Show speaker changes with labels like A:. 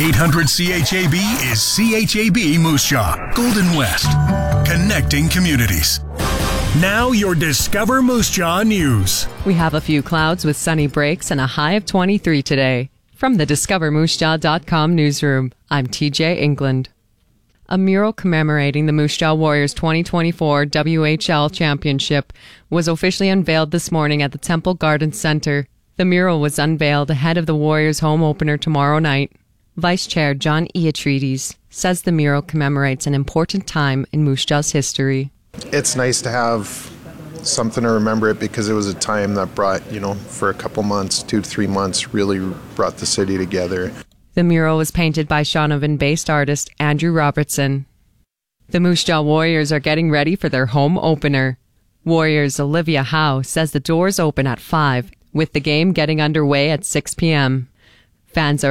A: 800 CHAB is CHAB Moose Jaw, Golden West, connecting communities. Now your Discover Moose Jaw news.
B: We have a few clouds with sunny breaks and a high of 23 today. From the DiscoverMooseJaw.com newsroom, I'm TJ England. A mural commemorating the Moose Jaw Warriors 2024 WHL Championship was officially unveiled this morning at the Temple Garden Center. The mural was unveiled ahead of the Warriors' home opener tomorrow night. Vice Chair John Iotrides says the mural commemorates an important time in Moose Jaw's history.
C: It's nice to have something to remember it because it was a time that brought, for a couple months, 2 to 3 months, really brought the city together.
B: The mural was painted by Shaunavon-based artist Andrew Robertson. The Moose Jaw Warriors are getting ready for their home opener. Warriors Olivia Howe says the doors open at 5, with the game getting underway at 6 p.m. Fans are